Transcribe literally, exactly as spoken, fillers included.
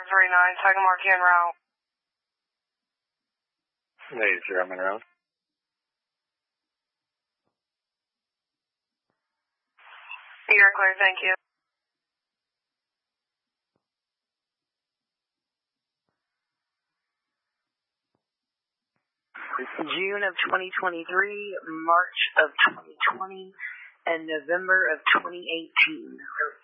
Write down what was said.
three nine, Sagamore Can route. eight zero, Monroe. You're clear, thank you. June of twenty twenty-three, March of twenty twenty, and November of twenty eighteen.